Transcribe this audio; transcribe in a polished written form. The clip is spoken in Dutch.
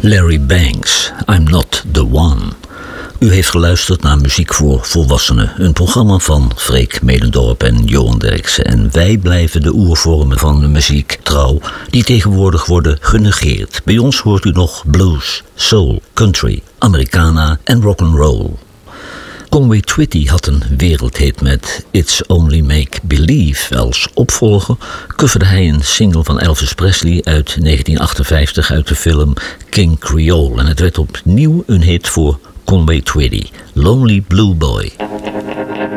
Larry Banks, I'm Not The One. U heeft geluisterd naar Muziek voor Volwassenen, een programma van Freek Melendorp en Johan Derksen. En wij blijven de oervormen van de muziek trouw, die tegenwoordig worden genegeerd. Bij ons hoort u nog blues, soul, country, Americana en rock'n'roll. Conway Twitty had een wereldhit met It's Only Make Believe. Als opvolger coverde hij een single van Elvis Presley uit 1958 uit de film King Creole. En het werd opnieuw een hit voor Conway Twitty, Lonely Blue Boy.